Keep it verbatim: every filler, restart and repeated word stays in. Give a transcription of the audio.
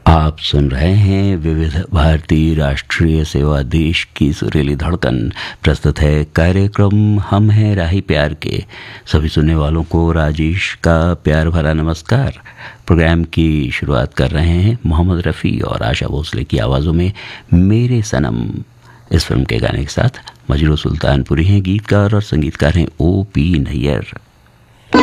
आप सुन रहे हैं विविध भारती राष्ट्रीय सेवा देश की सुरीली धड़कन। प्रस्तुत है कार्यक्रम हम हैं राही प्यार के। सभी सुनने वालों को राजेश का प्यार भरा नमस्कार। प्रोग्राम की शुरुआत कर रहे हैं मोहम्मद रफ़ी और आशा भोसले की आवाज़ों में मेरे सनम इस फिल्म के गाने के साथ। मजरू सुल्तानपुरी हैं गीतकार और संगीतकार हैं ओ पी नैयर।